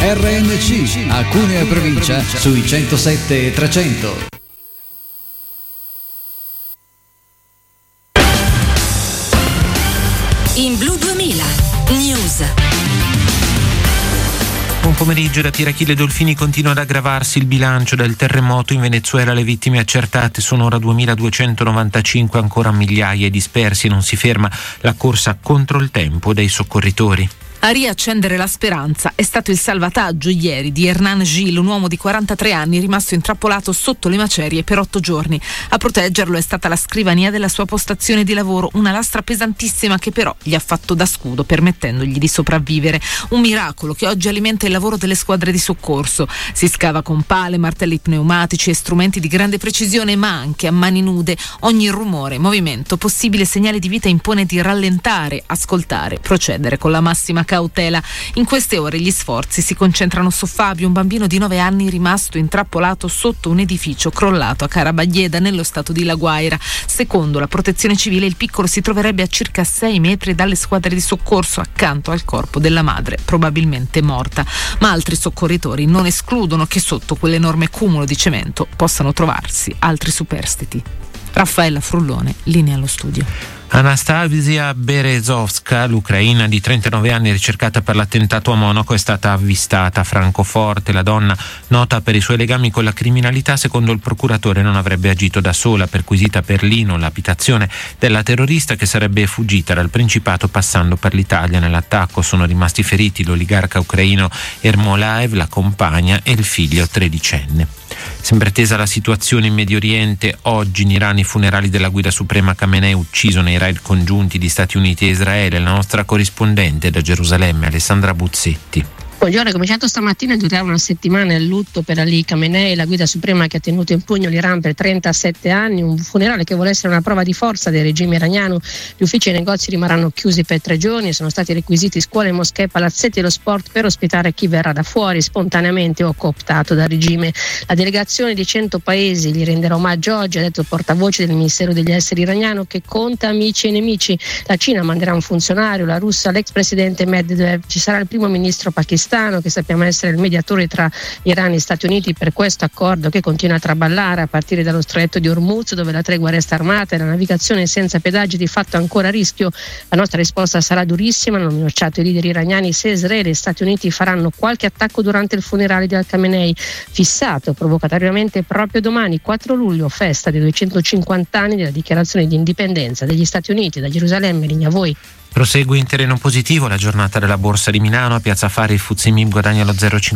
RNC, a Cuneo e provincia, sui 107 e 300. In Blu 2000 News. Buon pomeriggio da Pierachille Dolfini. Continua ad aggravarsi il bilancio del terremoto in Venezuela. Le vittime accertate sono ora 2.295, ancora migliaia dispersi. Non si ferma la corsa contro il tempo dei soccorritori. A riaccendere la speranza è stato il salvataggio ieri di Hernan Gil, un uomo di 43 anni rimasto intrappolato sotto le macerie per 8 giorni. A proteggerlo è stata la scrivania della sua postazione di lavoro, una lastra pesantissima che però gli ha fatto da scudo, permettendogli di sopravvivere. Un miracolo che oggi alimenta il lavoro delle squadre di soccorso. Si scava con pale, martelli pneumatici e strumenti di grande precisione, ma anche a mani nude. Ogni rumore, movimento, possibile segnale di vita impone di rallentare, ascoltare, procedere con la massima cautela. In queste ore gli sforzi si concentrano su Fabio, un bambino di 9 anni rimasto intrappolato sotto un edificio crollato a Carabaglieda nello stato di La Guaira. Secondo la protezione civile il piccolo si troverebbe a circa 6 metri dalle squadre di soccorso accanto al corpo della madre, probabilmente morta. Ma altri soccorritori non escludono che sotto quell'enorme cumulo di cemento possano trovarsi altri superstiti. Raffaella Frullone, linea allo studio. Anastasia Berezovska, l'ucraina di 39 anni ricercata per l'attentato a Monaco, è stata avvistata a Francoforte. La donna, nota per i suoi legami con la criminalità, secondo il procuratore non avrebbe agito da sola. Perquisita a Berlino l'abitazione della terrorista, che sarebbe fuggita dal Principato passando per l'Italia. Nell'attacco sono rimasti feriti l'oligarca ucraino Ermolaev, la compagna e il figlio tredicenne. Sempre tesa la situazione in Medio Oriente, oggi in Iran i funerali della guida suprema Khamenei, ucciso nei raid congiunti di Stati Uniti e Israele. La nostra corrispondente da Gerusalemme, Alessandra Buzzetti. Buongiorno, è cominciato stamattina, durerà una settimana il lutto per Ali Khamenei, la guida suprema che ha tenuto in pugno l'Iran per 37 anni, un funerale che vuole essere una prova di forza del regime iraniano. Gli uffici e i negozi rimarranno chiusi per 3 giorni, sono stati requisiti scuole, moschee, palazzetti e lo sport per ospitare chi verrà da fuori spontaneamente o cooptato dal regime. La delegazione di 100 paesi gli renderà omaggio oggi, ha detto il portavoce del Ministero degli Esteri iraniano, che conta amici e nemici. La Cina manderà un funzionario, la Russia l'ex presidente Medvedev, ci sarà il primo ministro pakistano, che sappiamo essere il mediatore tra Iran e Stati Uniti per questo accordo che continua a traballare a partire dallo stretto di Hormuz, dove la tregua resta armata e la navigazione senza pedaggi di fatto ancora a rischio. La nostra risposta sarà durissima, hanno minacciato i leader iraniani se Israele e Stati Uniti faranno qualche attacco durante il funerale di Khamenei, fissato provocatoriamente proprio domani, 4 luglio, festa dei 250 anni della dichiarazione di indipendenza degli Stati Uniti. Da Gerusalemme, linea a voi. Prosegue in terreno positivo la giornata della Borsa di Milano. A Piazza Fari il FTSE MIB guadagna lo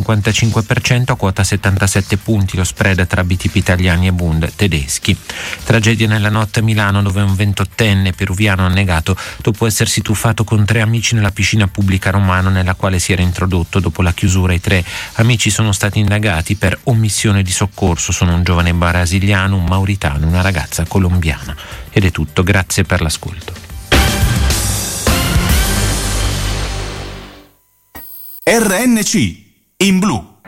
0,55% a quota 77 punti, lo spread tra BTP italiani e Bund tedeschi. Tragedia nella notte a Milano, dove un 28enne peruviano annegato dopo essersi tuffato con 3 amici nella piscina pubblica romana nella quale si era introdotto. Dopo la chiusura i 3 amici sono stati indagati per omissione di soccorso. Sono un giovane brasiliano, un mauritano e una ragazza colombiana. Ed è tutto, grazie per l'ascolto. RNC in blu.